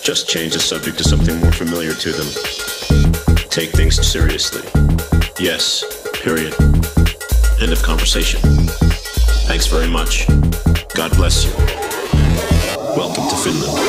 Just change the subject to something more familiar to them. Take things seriously. Yes, period. End of conversation. Thanks very much. God bless you. Welcome to Finland.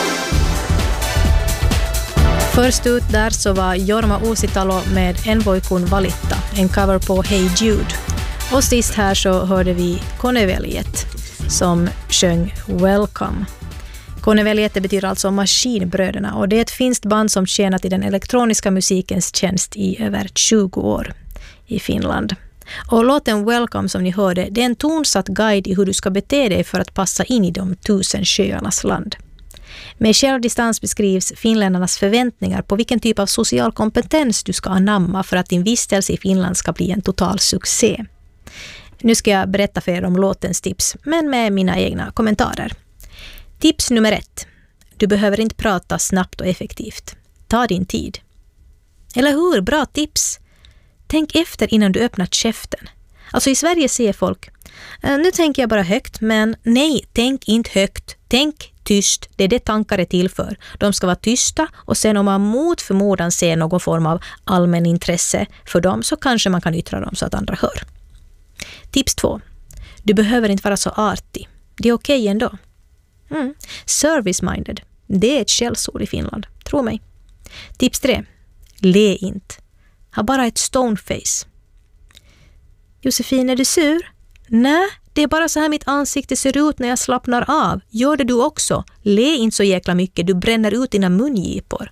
Först ut där så var Jorma Uusitalo med En voi kun valitta, en cover på Hey Jude. Och sist här så hörde vi Konneveljet som sjöng Welcome. Konneveljet betyder alltså Maskinbröderna och det är ett finskt band som tjänat i den elektroniska musikens tjänst i över 20 år i Finland. Och låten Welcome som ni hörde, det är en tonsatt guide i hur du ska bete dig för att passa in i de 1000 sjöarnas land. Med självdistans beskrivs finländarnas förväntningar på vilken typ av social kompetens du ska anamma för att din vistelse i Finland ska bli en total succé. Nu ska jag berätta för er om låtens tips, men med mina egna kommentarer. Tips nummer 1. Du behöver inte prata snabbt och effektivt. Ta din tid. Eller hur? Bra tips! Tänk efter innan du öppnar käften. Alltså i Sverige säger folk, nu tänker jag bara högt, men nej, tänk inte högt. Tänk tyst, det är det tankar är till för. De ska vara tysta och sen om man mot förmodan ser någon form av allmän intresse för dem så kanske man kan yttra dem så att andra hör. Tips 2. Du behöver inte vara så artig. Det är okej ändå. Service-minded. Det är ett skällsord i Finland, tro mig. Tips 3. Le inte. Ha bara ett stoneface. Josefin, är du sur? Nej, det är bara så här mitt ansikte ser ut när jag slappnar av. Gör det du också. Le inte så jäkla mycket, du bränner ut dina mungipor.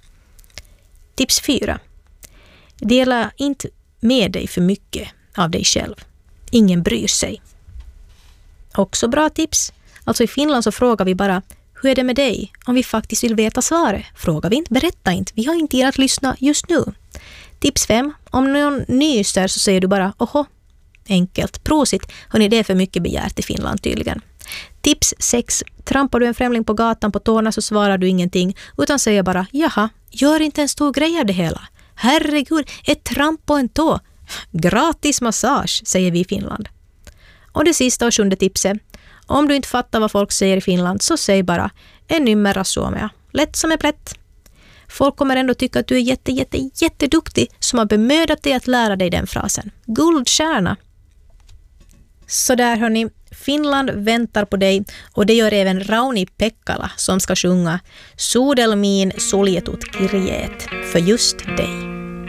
Tips 4. Dela inte med dig för mycket av dig själv. Ingen bryr sig. Också bra tips. Alltså i Finland så frågar vi bara, hur är det med dig? Om vi faktiskt vill veta svaret. Frågar vi inte, berätta inte. Vi har inte er att lyssna just nu. Tips 5. Om någon nyser så säger du bara, oho. Enkelt. Prosit. Hörrni, det är för mycket begärt i Finland tydligen. Tips 6. Trampar du en främling på gatan på tårna så svarar du ingenting. Utan säger bara, jaha, gör inte en stor grej av det hela. Herregud, ett tramp på en tå. Gratis massage, säger vi i Finland. Och det sista och 7:e tipset. Om du inte fattar vad folk säger i Finland så säg bara en numera suomea. Lätt som är plätt. Folk kommer ändå tycka att du är jätteduktig som har bemödat dig att lära dig den frasen. Guldstjärna. Så där hörni, Finland väntar på dig och det gör även Rauni Pekkala som ska sjunga Suudelmiin suljetut kirjeet för just dig.